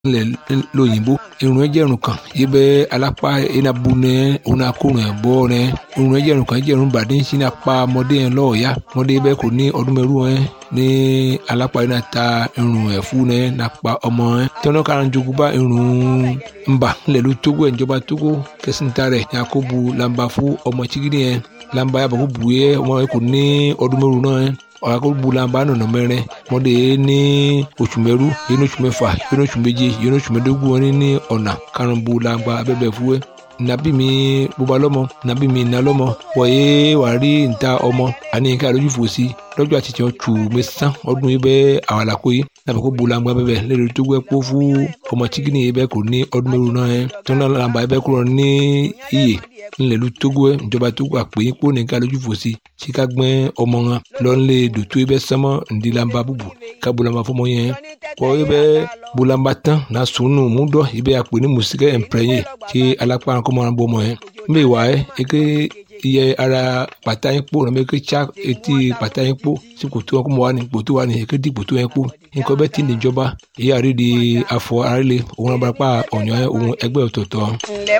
lẹ̀ lóyìnbó irun jẹ́ irun kan yìí bẹ́ alápá enabu nẹ òun akórun ẹ̀ bọ́ nẹ irun jẹ́ irun kan jẹ́ irun bàdé ń sin apá ọmọdé yẹn lọ́ọ̀ọ́yá ọmọdé bẹ́ẹ̀ kò ní ọdún mẹ́rù ẹ̀ ní alápá yẹn náà ta irun ẹ̀ fún nẹ nàpa ọmọ ẹ̀ tẹ́wọ́n kára ń jogún bá irun ńbà ńlẹ̀ ló tógó ẹ̀ ìjọba tógó kẹsìntà rẹ̀ yakubu lamba fún ọmọ chigidi yẹn lamba yàbọ̀ kó bu yẹ ọmọ yẹn kò ní ọdún mẹ́rù náà ẹ̀ ọ̀làkọ̀gbùlànbà nọ̀nà mẹ́rin mọ́dé ní oṣù mẹ́rú yẹn oṣù mẹ́fà yẹn oṣù méje yẹn oṣù mẹ́dógún wọn ní ọ̀nà karùnbùlànbà abẹ́bẹ̀ fúwẹ́ nàbí mi bóba lọ́mọ nàbí mi nà lọ́mọ wọ̀nyé wà rí níta ọmọ àní nǹkan àlójú fò sí lọ́jọ́ àtijọ́ tù mẹ́sàn ọdún yìí bẹ́ẹ̀ àwàlàkó yìí nàbẹ̀ kó bùlànbà bẹ́bẹ̀ lẹ́rọ tó gbẹ́ kó fún ọmọ chikini yìí bẹ́ẹ̀ kò ní ọdún mẹ́rù náà yẹn tó náà làǹbà yìí bẹ́ẹ̀ kúrò ní iyè ńlẹ̀lú tógó ẹ̀ ìjọba tógó àpèyìn kó nìkan lójú fò sí síka gbẹ́ ọmọ wọn lọ́nlẹ̀ dòtó ẹ bẹ́ sánmọ́ ńdílàmbà bùbù ká bùlàmbà fọmọ yẹn kọ́ ẹ bẹ́ bùlàmbà tán náà sùnù múdọ̀ ẹ bẹ́ àpè ní mùsíkẹ́ ẹ̀ǹpẹ̀rẹ̀yẹ tí alápá kọ́ máa bọ́ ọmọ yẹn ń bẹ̀ wá ẹ eke iye ara pàtà yín pò náà eke tsa etí pàtà yín pò sí kòtò wọn kó mọ wá ní kòtò wá ní eke dí kòtò yẹn pò nǹkan bẹ́ẹ̀ tí níjọba ìyá rí di afọ arílẹ̀ òun abarapá ọ̀nyọ́ òun ẹgbẹ́ ọ̀tọ̀ọ̀tọ̀.